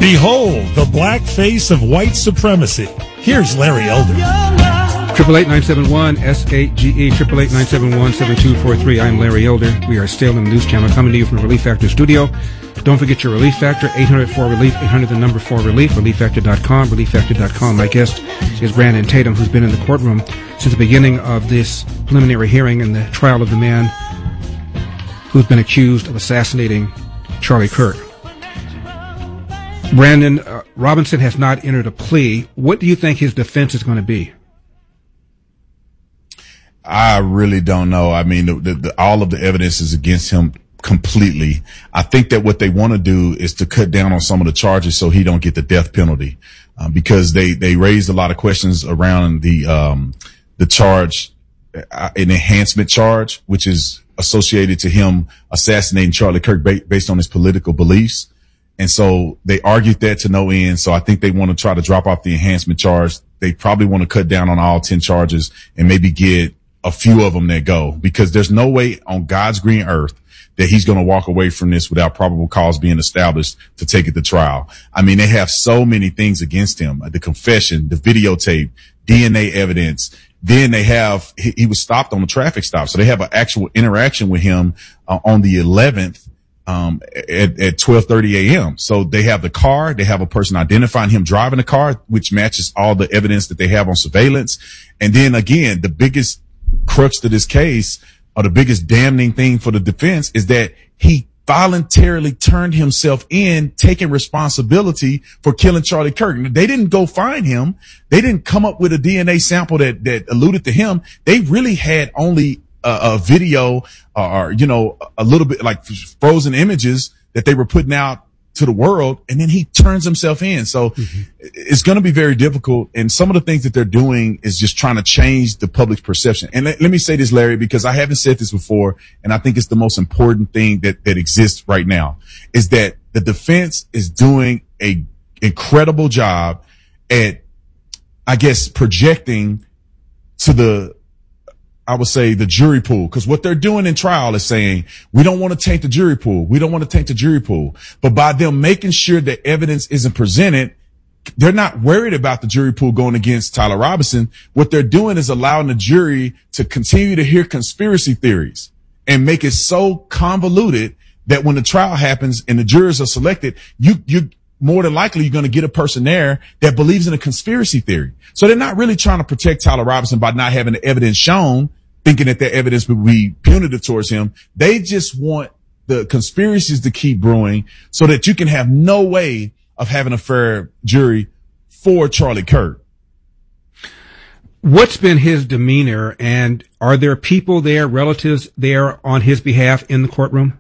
Behold the black face of white supremacy. Here's Larry Elder. 888-971-SAGE, 888-971-7243. I'm Larry Elder. We are still in the News Channel, coming to you from the Relief Factor studio. Don't forget your Relief Factor, 800-4RELIEF, 800-4RELIEF, ReliefFactor.com, ReliefFactor.com. My guest is Brandon Tatum, who's been in the courtroom since the beginning of this preliminary hearing in the trial of the man who's been accused of assassinating Charlie Kirk. Brandon, Robinson has not entered a plea. What do you think his defense is going to be? I really don't know. I mean, all of the evidence is against him completely. I think that what they want to do is to cut down on some of the charges so he don't get the death penalty, because they raised a lot of questions around the charge, an enhancement charge, which is associated to him assassinating Charlie Kirk based on his political beliefs. And so they argued that to no end. So I think they want to try to drop off the enhancement charge. They probably want to cut down on all 10 charges and maybe get a few of them that go, because there's no way on God's green earth that he's going to walk away from this without probable cause being established to take it to trial. I mean, they have so many things against him, the confession, the videotape, DNA evidence. Then they have, he was stopped on a traffic stop. So they have an actual interaction with him on the 11th. At 12:30 a.m. So they have the car, they have a person identifying him driving the car, which matches all the evidence that they have on surveillance. And then again, the biggest crux to this case, or the biggest damning thing for the defense, is that he voluntarily turned himself in, taking responsibility for killing Charlie Kirk. They didn't go find him. They didn't come up with a DNA sample that alluded to him. They really had only a video or, you know, a little bit like frozen images that they were putting out to the world. And then he turns himself in. So it's going to be very difficult. And some of the things that they're doing is just trying to change the public's perception. And let me say this, Larry, because I haven't said this before, and I think it's the most important thing that exists right now, is that the defense is doing a incredible job at, I guess, projecting to I would say the jury pool, because what they're doing in trial is saying, we don't want to taint the jury pool. We don't want to taint the jury pool. But by them making sure that evidence isn't presented, they're not worried about the jury pool going against Tyler Robinson. What they're doing is allowing the jury to continue to hear conspiracy theories and make it so convoluted that when the trial happens and the jurors are selected, you more than likely you're going to get a person there that believes in a conspiracy theory. So they're not really trying to protect Tyler Robinson by not having the evidence shown, thinking that their evidence would be punitive towards him. They just want the conspiracies to keep brewing so that you can have no way of having a fair jury for Charlie Kirk. What's been his demeanor, and are there people there, relatives there on his behalf in the courtroom?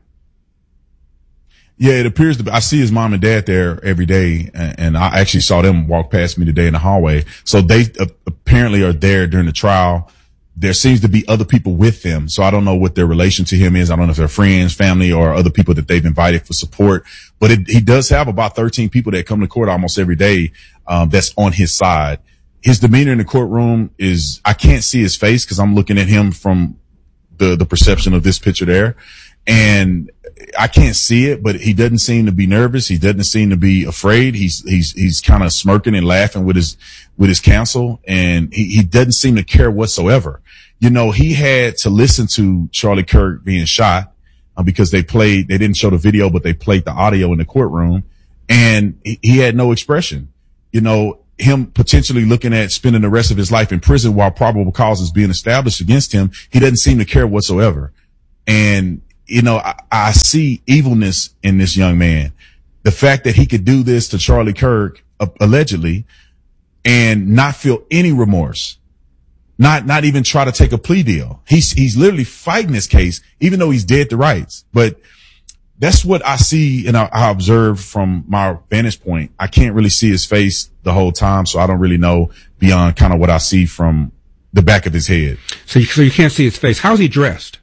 Yeah, it appears to be. I see his mom and dad there every day, and I actually saw them walk past me today in the hallway. So they apparently are there during the trial. There seems to be other people with them. So I don't know what their relation to him is. I don't know if they're friends, family, or other people that they've invited for support. But he does have about 13 people that come to court almost every day, that's on his side. His demeanor in the courtroom is, I can't see his face because I'm looking at him from the perception of this picture there. And I can't see it, but he doesn't seem to be nervous. He doesn't seem to be afraid. He's kind of smirking and laughing with his counsel, and he doesn't seem to care whatsoever. You know, he had to listen to Charlie Kirk being shot, because they didn't show the video, but they played the audio in the courtroom, and he had no expression. You know, him potentially looking at spending the rest of his life in prison while probable cause is being established against him. He doesn't seem to care whatsoever. And you know, I see evilness in this young man. The fact that he could do this to Charlie Kirk, allegedly, and not feel any remorse, not even try to take a plea deal. He's literally fighting this case, even though he's dead to rights. But that's what I see and I observe from my vantage point. I can't really see his face the whole time, so I don't really know beyond kind of what I see from the back of his head. So you can't see his face. How's he dressed?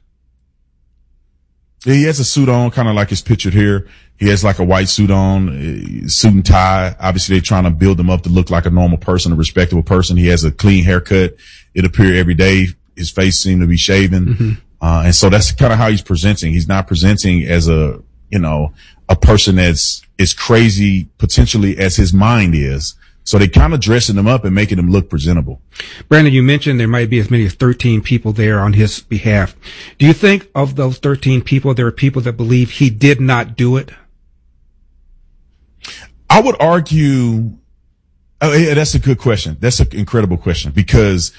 He has a suit on, kind of like it's pictured here. He has like a white suit on, suit and tie. Obviously, they're trying to build him up to look like a normal person, a respectable person. He has a clean haircut. It appears every day. His face seemed to be shaven. Mm-hmm. And so that's kind of how he's presenting. He's not presenting as a a person that's as crazy potentially as his mind is. So they kind of dressing him up and making him look presentable. Brandon, you mentioned there might be as many as 13 people there on his behalf. Do you think of those 13 people, there are people that believe he did not do it? I would argue, that's a good question. That's an incredible question, because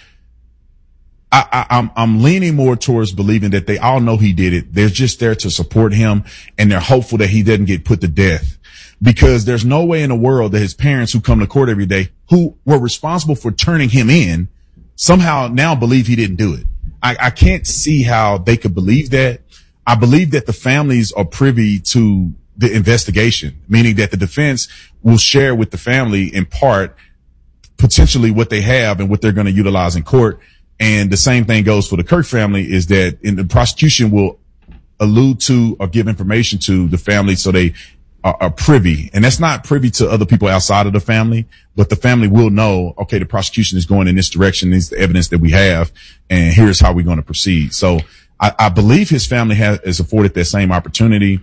I'm leaning more towards believing that they all know he did it. They're just there to support him, and they're hopeful that he doesn't get put to death. Because there's no way in the world that his parents, who come to court every day, who were responsible for turning him in, somehow now believe he didn't do it. I can't see how they could believe that. I believe that the families are privy to the investigation, meaning that the defense will share with the family in part potentially what they have and what they're going to utilize in court. And the same thing goes for the Kirk family, is that the prosecution will allude to or give information to the family so they are privy. And that's not privy to other people outside of the family, but the family will know, okay, the prosecution is going in this direction. This is the evidence that we have, and here's how we're going to proceed. So I believe his family is afforded that same opportunity.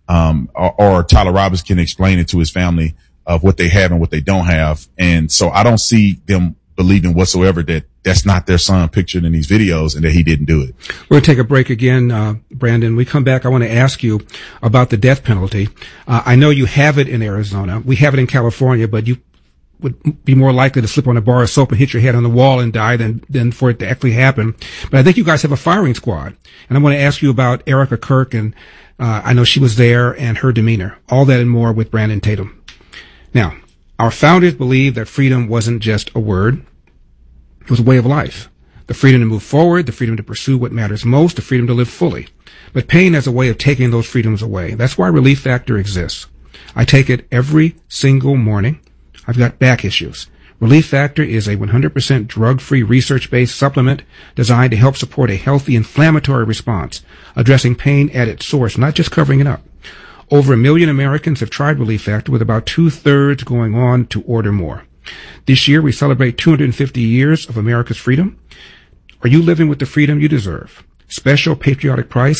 Or Tyler Roberts can explain it to his family of what they have and what they don't have. And so I don't see them believing whatsoever that that's not their son pictured in these videos and that he didn't do it. We're going to take a break again, Brandon. We come back, I want to ask you about the death penalty. I know you have it in Arizona. We have it in California, but you would be more likely to slip on a bar of soap and hit your head on the wall and die than for it to actually happen. But I think you guys have a firing squad. And I want to ask you about Erica Kirk, and I know she was there, and her demeanor. All that and more with Brandon Tatum. Now, our founders believed that freedom wasn't just a word. It was a way of life. The freedom to move forward, the freedom to pursue what matters most, the freedom to live fully. But pain has a way of taking those freedoms away. That's why Relief Factor exists. I take it every single morning. I've got back issues. Relief Factor is a 100% drug-free, research-based supplement designed to help support a healthy inflammatory response, addressing pain at its source, not just covering it up. Over 1 million Americans have tried Relief Factor, with about 2/3 going on to order more. This year, we celebrate 250 years of America's freedom. Are you living with the freedom you deserve? Special patriotic price,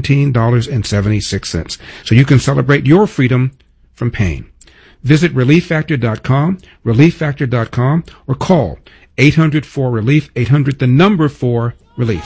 $17.76. So you can celebrate your freedom from pain. Visit ReliefFactor.com, ReliefFactor.com, or call 800-4RELIEF, 800-4RELIEF.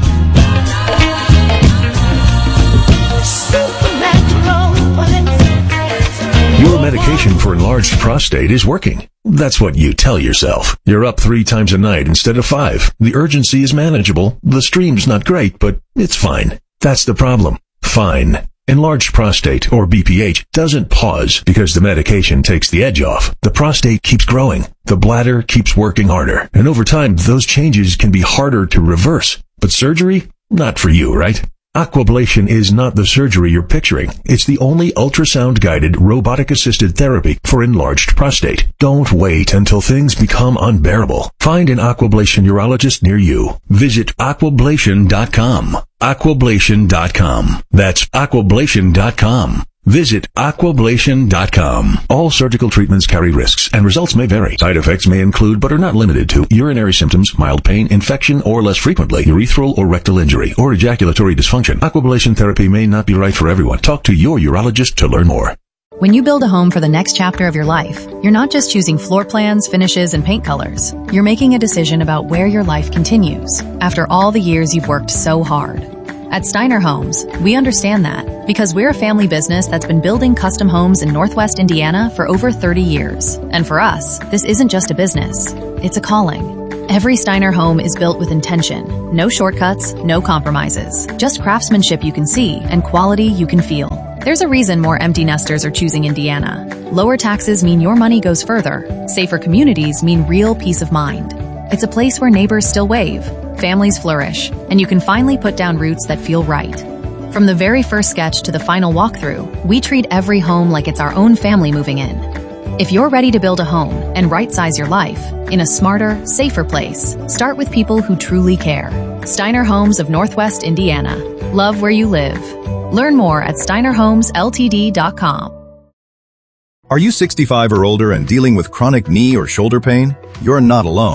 Your medication for enlarged prostate is working. That's what you tell yourself. You're up 3 times a night instead of 5. The urgency is manageable. The stream's not great, but it's fine. That's the problem. Fine. Enlarged prostate, or BPH, doesn't pause because the medication takes the edge off. The prostate keeps growing. The bladder keeps working harder. And over time, those changes can be harder to reverse. But surgery? Not for you, right? Aquablation is not the surgery you're picturing. It's the only ultrasound-guided, robotic-assisted therapy for enlarged prostate. Don't wait until things become unbearable. Find an Aquablation urologist near you. Visit Aquablation.com. Aquablation.com. That's Aquablation.com. Visit Aquablation.com. All surgical treatments carry risks, and results may vary. Side effects may include, but are not limited to, urinary symptoms, mild pain, infection, or less frequently, urethral or rectal injury, or ejaculatory dysfunction. Aquablation therapy may not be right for everyone. Talk to your urologist to learn more. When you build a home for the next chapter of your life, you're not just choosing floor plans, finishes, and paint colors. You're making a decision about where your life continues after all the years you've worked so hard. At Steiner Homes, we understand that because we're a family business that's been building custom homes in Northwest Indiana for over 30 years. And for us, this isn't just a business, it's a calling. Every Steiner home is built with intention. No shortcuts, no compromises. Just craftsmanship you can see and quality you can feel. There's a reason more empty nesters are choosing Indiana. Lower taxes mean your money goes further. Safer communities mean real peace of mind. It's a place where neighbors still wave, families flourish, and you can finally put down roots that feel right. From the very first sketch to the final walkthrough, we treat every home like it's our own family moving in. If you're ready to build a home and right-size your life in a smarter, safer place, start with people who truly care. Steiner Homes of Northwest Indiana. Love where you live. Learn more at SteinerHomesLTD.com. Are you 65 or older and dealing with chronic knee or shoulder pain? You're not alone.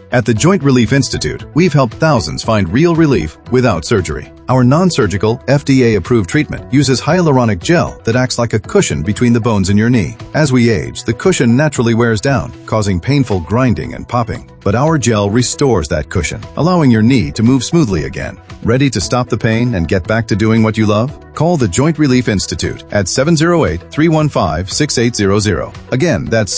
At the Joint Relief Institute, we've helped thousands find real relief without surgery. Our non-surgical, FDA-approved treatment uses hyaluronic gel that acts like a cushion between the bones in your knee. As we age, the cushion naturally wears down, causing painful grinding and popping. But our gel restores that cushion, allowing your knee to move smoothly again. Ready to stop the pain and get back to doing what you love? Call the Joint Relief Institute at 708-315-6800. Again, that's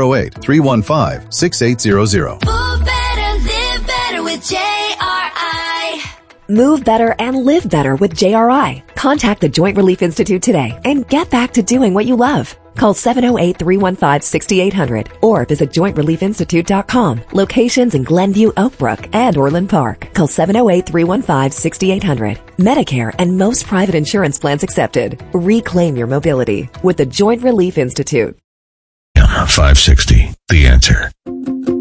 708-315-6800. Move better, live better with JRI. Move better and live better with JRI. Contact the Joint Relief Institute today and get back to doing what you love. Call 708-315-6800 or visit jointreliefinstitute.com. Locations in Glenview, Oak Brook, and Orland Park. Call 708-315-6800. Medicare and most private insurance plans accepted. Reclaim your mobility with the Joint Relief Institute. 560, The Answer.